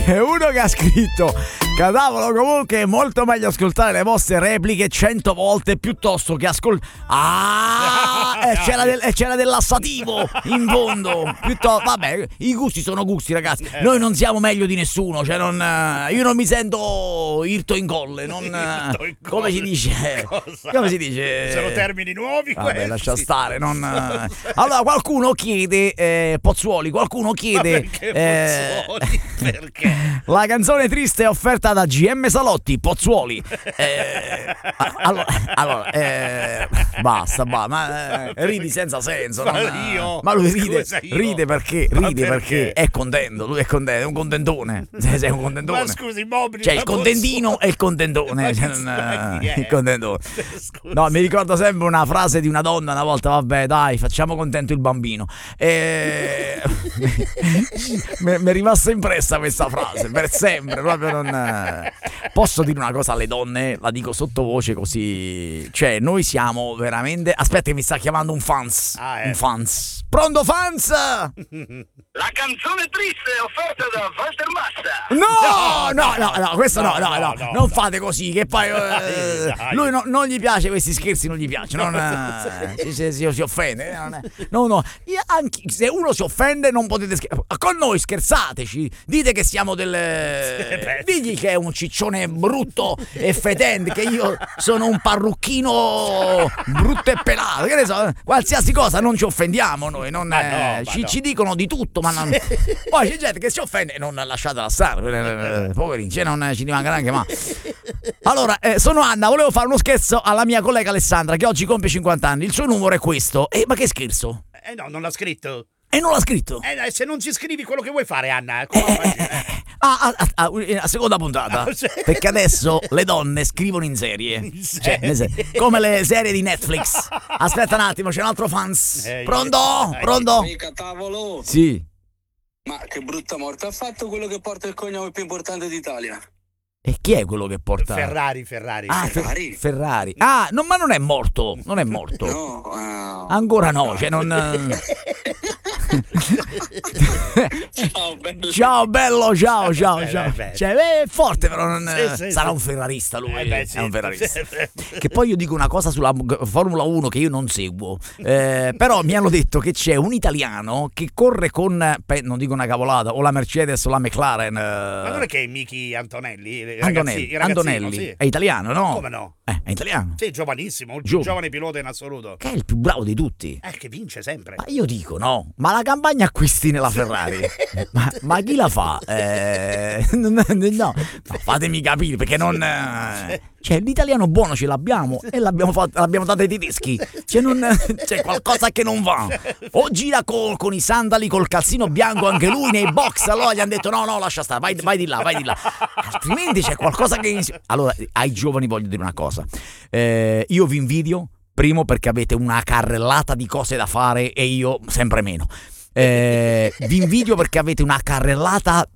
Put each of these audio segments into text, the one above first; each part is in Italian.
C'è uno che ha scritto: Cadavolo, comunque è molto meglio ascoltare le vostre repliche 100 volte piuttosto che c'era del lassativo in fondo. Vabbè, i gusti sono gusti, ragazzi. Noi non siamo meglio di nessuno, cioè io non mi sento irto in colle, come si dice? Come si dice? Sono termini nuovi. Vabbè, lascia stare, Allora, qualcuno chiede Pozzuoli, qualcuno chiede Pozzuoli? Perché? La canzone triste è offerta da GM Salotti, Pozzuoli. Allora, basta, ma ridi senza senso. Ma lui ride perché è contento, lui è contento, è un contentone. Sei un contentone. Ma scusi, mobili. Cioè il contentino e il contentone. Il contentone. No, mi ricordo sempre una frase di una donna una volta: vabbè, dai, facciamo contento il bambino. Mi è rimasta impressa questa frase per sempre. Proprio non. Posso dire una cosa alle donne? La dico sottovoce così. Cioè, noi siamo veramente. Aspetta, che mi sta chiamando un fans. Un fans. Pronto, fans? La canzone triste è offerta da Walter Massa. No, questo no, non fate così, che poi lui non gli piace questi scherzi, non gli piace, si offende. No, se uno si offende non potete scherzare. Con noi scherzateci, dite che siamo digli che è un ciccione brutto e fetente, che io sono un parrucchino brutto e pelato, che ne so, qualsiasi cosa, non ci offendiamo noi. Ci dicono di tutto, ma poi c'è gente che si offende e non lasciatela stare, poverini, non ci rimanga neanche mai. Allora, sono Anna, volevo fare uno scherzo alla mia collega Alessandra che oggi compie 50 anni. Il suo numero è questo. Ma che scherzo? No, non l'ha scritto. Non l'ha scritto. Se non ci scrivi quello che vuoi fare, Anna. Seconda puntata. Perché adesso le donne scrivono in serie. Cioè, come le serie di Netflix. Aspetta un attimo, c'è un altro fans. Pronto? Mica tavolo. Sì. Ma che brutta morte ha fatto quello che porta il cognome più importante d'Italia? E chi è quello che porta? Ferrari. Ferrari. Ma non è morto. Non è morto. No. Ancora no, cioè non. Ciao bello, ciao. Cioè, è forte, però non sarà un ferrarista lui. È un ferrarista. Che poi io dico una cosa sulla Formula 1 che io non seguo. Però mi hanno detto che c'è un italiano che corre con non dico una cavolata, o la Mercedes o la McLaren. Ma non è che è Miki Antonelli? Antonelli sì. È italiano, no? Come no? È italiano. Sì, giovanissimo, il più giovane pilota in assoluto. Che è il più bravo di tutti. Che vince sempre. Ma io dico no, ma la campagna acquisti nella Ferrari, ma chi la fa? No, fatemi capire, perché non. Cioè, l'italiano buono ce l'abbiamo e l'abbiamo dato ai tedeschi. C'è qualcosa che non va. O gira con i sandali, col calzino bianco anche lui nei box. Allora gli hanno detto no, lascia stare, vai di là. Altrimenti c'è qualcosa che. Allora, ai giovani voglio dire una cosa. Io vi invidio, primo perché avete una carrellata di cose da fare e io sempre meno. Vi invidio perché avete una carrellata.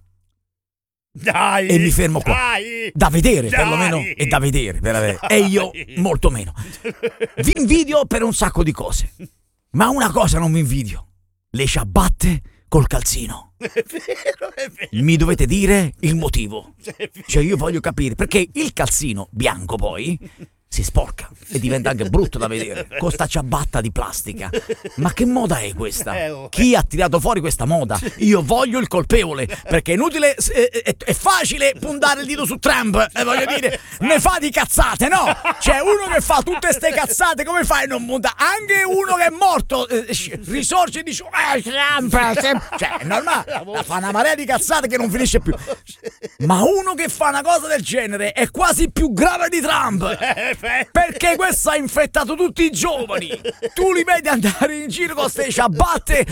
Dai, e mi fermo qua. Da vedere, perlomeno è da vedere, e io molto meno. Vi invidio per un sacco di cose, ma una cosa non vi invidio: le ciabatte col calzino. È vero. Mi dovete dire il motivo. Cioè, io voglio capire perché il calzino bianco poi si sporca e diventa anche brutto da vedere con sta ciabatta di plastica. Ma che moda è questa? Chi ha tirato fuori questa moda? Io voglio il colpevole, perché è inutile, è facile puntare il dito su Trump, voglio dire, ne fa di cazzate, no? C'è uno che fa tutte ste cazzate, come fai a non puntare? Anche uno che è morto risorge e dice Trump, cioè è normale, fa una marea di cazzate che non finisce più. Ma uno che fa una cosa del genere è quasi più grave di Trump, perché questo ha infettato tutti i giovani. Tu li vedi andare in giro con queste ciabatte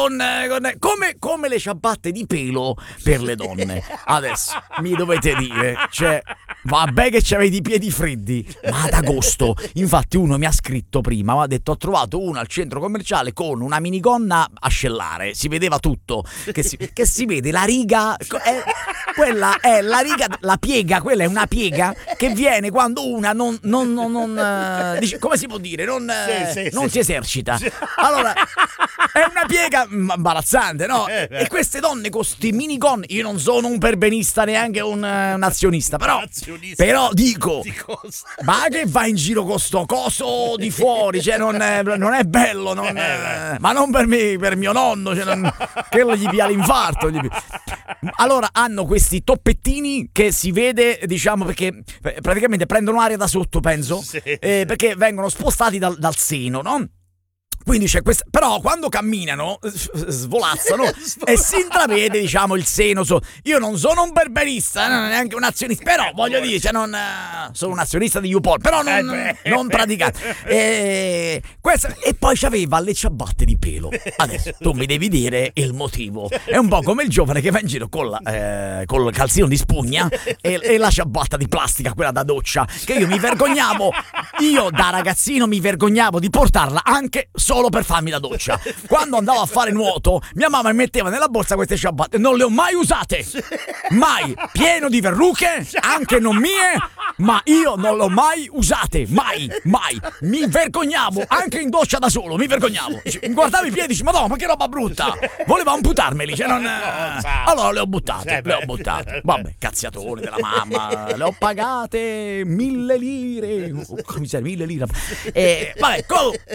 come le ciabatte di pelo per le donne. Adesso mi dovete dire, cioè, Vabbè che c'avevi i piedi freddi, ma ad agosto. Infatti uno mi ha scritto prima, mi ha detto: ho trovato uno al centro commerciale con una minigonna ascellare, si vedeva tutto, che si vede la riga, quella è la riga, la piega, quella è una piega che viene quando una non dice, come si può dire, non si esercita. Allora è una piega imbarazzante, no? E queste donne con sti minigonni, io non sono un perbenista, neanche un azionista, però dico, ma che va in giro con sto coso di fuori, cioè non è bello, ma non per me, per mio nonno, cioè quello gli pia l'infarto. Allora hanno questi toppettini che si vede, diciamo, perché praticamente prendono aria da sotto, penso, perché vengono spostati dal seno, no? Quindi c'è questa, però quando camminano svolazzano e si intravede, diciamo, il seno. Io non sono un berberista, neanche un azionista, però voglio dire, cioè sono un azionista di YouPorn, però non praticante. E poi c'aveva le ciabatte di pelo. Adesso tu mi devi dire il motivo. È un po' come il giovane che va in giro col calzino di spugna e la ciabatta di plastica, quella da doccia, che io da ragazzino mi vergognavo di portarla anche solo per farmi la doccia. Quando andavo a fare nuoto, mia mamma mi metteva nella borsa queste ciabatte, non le ho mai usate, mai, pieno di verruche, anche non mie, ma io non le ho mai usate, mai, mi vergognavo, anche in doccia da solo, mi vergognavo. Guardavo i piedi e dici, madonna, ma che roba brutta, voleva amputarmeli, cioè allora le ho buttate. Vabbè, cazziatone della mamma, le ho pagate 1.000 lire, 1.000 lire. Vabbè,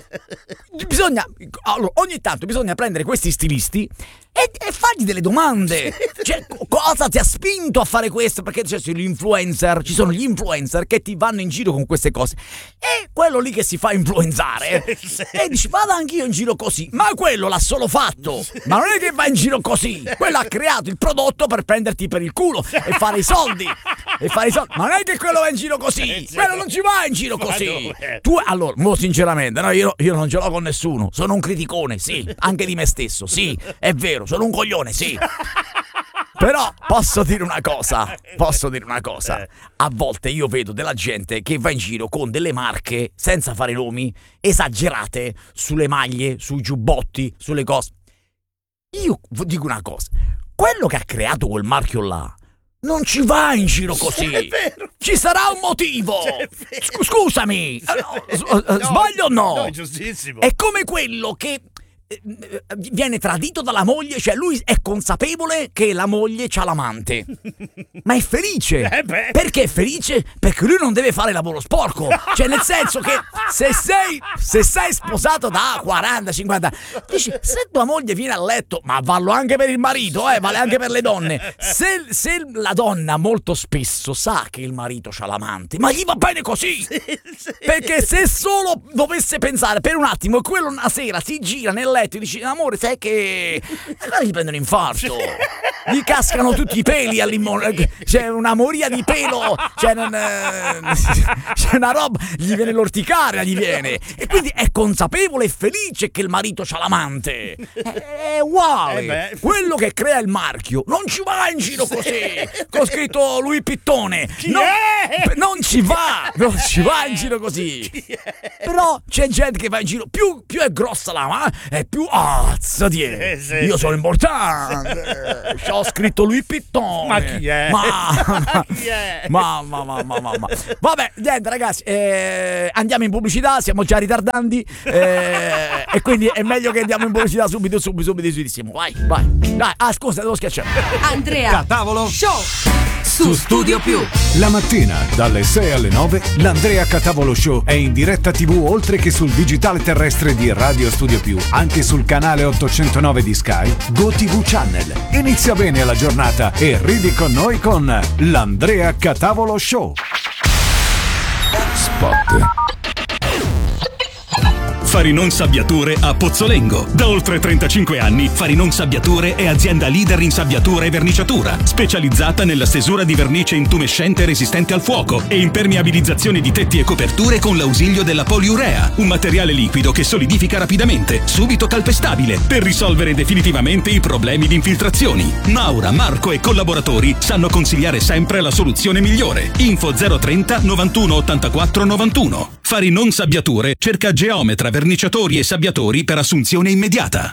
allora, ogni tanto bisogna prendere questi stilisti e fargli delle domande. Cioè, cosa ti ha spinto a fare questo? Perché ci sono gli influencer che ti vanno in giro con queste cose, e quello lì che si fa influenzare e dici, vado anch'io in giro così, ma quello l'ha solo fatto, ma non è che va in giro così, quello ha creato il prodotto per prenderti per il culo e fare i soldi, ma non è che quello va in giro così, quello non ci va in giro così. Tu, allora, sinceramente, no, io non ce l'ho con nessuno, sono un criticone, sì, anche di me stesso, sì, è vero, sono un coglione, sì. Però posso dire una cosa, a volte io vedo della gente che va in giro con delle marche, senza fare nomi, esagerate, sulle maglie, sui giubbotti, sulle cose. Io dico una cosa, quello che ha creato quel marchio là non ci va in giro così, ci sarà un motivo. Scusami, sbaglio o no? No, è giustissimo. È come quello che viene tradito dalla moglie, cioè lui è consapevole che la moglie c'ha l'amante, ma è felice. Perché è felice? Perché lui non deve fare lavoro sporco, cioè nel senso che se sei sposato da 40-50, dici, se tua moglie viene a letto, ma vallo anche per il marito, vale anche per le donne, se la donna molto spesso sa che il marito c'ha l'amante, ma gli va bene così, perché se solo dovesse pensare per un attimo, quello una sera si gira nel letto e dici, amore, sai che gli prende un infarto, gli cascano tutti i peli c'è una moria di pelo, c'è una roba, gli viene l'orticaria, e quindi è consapevole e felice che il marito c'ha l'amante. È uguale, quello che crea il marchio non ci va in giro così con scritto Louis Pittone, non ci va in giro così. Però c'è gente che va in giro, più è grossa la mano e più io sono importante, c'ho scritto Louis Pittone, ma chi è? Ma vabbè, niente ragazzi, andiamo in pubblicità, siamo già ritardanti, e quindi è meglio che andiamo in pubblicità subito. Vai, dai, scusa, devo schiacciare. Andrea Catavolo Show su Studio Più. La mattina dalle 6 alle 9 l'Andrea Catavolo Show è in diretta TV, oltre che sul digitale terrestre di Radio Studio Più, anche sul canale 809 di Sky, GoTV Channel. Inizia bene la giornata e ridi con noi con l'Andrea Catavolo Show. Spot. Farinon Sabbiature a Pozzolengo. Da oltre 35 anni Farinon Sabbiature è azienda leader in sabbiatura e verniciatura, specializzata nella stesura di vernice intumescente resistente al fuoco e impermeabilizzazione di tetti e coperture con l'ausilio della poliurea, un materiale liquido che solidifica rapidamente, subito calpestabile, per risolvere definitivamente i problemi di infiltrazioni. Maura, Marco e collaboratori sanno consigliare sempre la soluzione migliore. Info 030 91 84 91. Farinon Sabbiature cerca geometra, verniciatori e sabbiatori per assunzione immediata.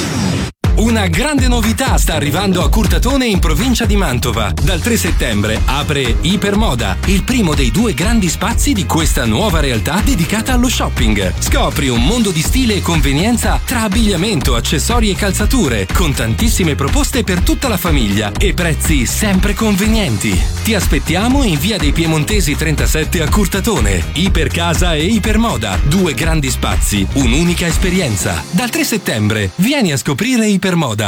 Una grande novità sta arrivando a Curtatone in provincia di Mantova. Dal 3 settembre apre Ipermoda, il primo dei 2 grandi spazi di questa nuova realtà dedicata allo shopping. Scopri un mondo di stile e convenienza tra abbigliamento, accessori e calzature, con tantissime proposte per tutta la famiglia e prezzi sempre convenienti. Ti aspettiamo in via dei Piemontesi 37 a Curtatone. Ipercasa e Ipermoda, 2 grandi spazi, un'unica esperienza. Dal 3 settembre vieni a scoprire Ipermoda.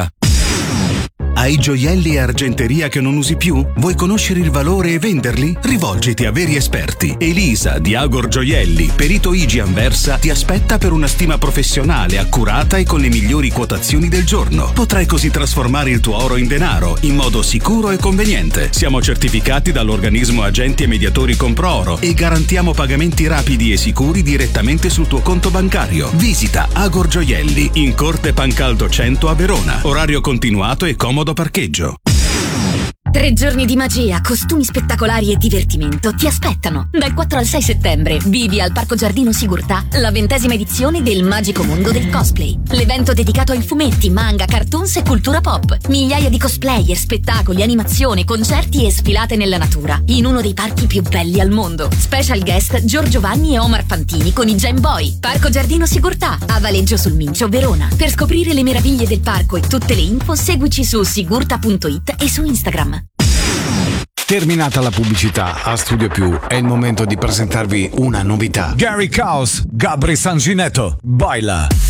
Hai gioielli e argenteria che non usi più? Vuoi conoscere il valore e venderli? Rivolgiti a veri esperti. Elisa di Agor Gioielli, perito IG Anversa, ti aspetta per una stima professionale, accurata e con le migliori quotazioni del giorno. Potrai così trasformare il tuo oro in denaro in modo sicuro e conveniente. Siamo certificati dall'organismo Agenti e Mediatori Compro-Oro e garantiamo pagamenti rapidi e sicuri direttamente sul tuo conto bancario. Visita Agor Gioielli in Corte Pancaldo 100 a Verona. Orario continuato e comodo parcheggio. 3 giorni di magia, costumi spettacolari e divertimento ti aspettano. Dal 4 al 6 settembre vivi al Parco Giardino Sigurtà la 20ª edizione del Magico Mondo del Cosplay. L'evento dedicato ai fumetti, manga, cartoons e cultura pop. Migliaia di cosplayer, spettacoli, animazione, concerti e sfilate nella natura. In uno dei parchi più belli al mondo. Special guest Giorgio Vanni e Omar Fantini con i Gem Boy. Parco Giardino Sigurtà, a Valeggio sul Mincio, Verona. Per scoprire le meraviglie del parco e tutte le info seguici su sigurta.it e su Instagram. Terminata la pubblicità, a Studio Più è il momento di presentarvi una novità. Gary Caos, Gabri Sanginetto, baila.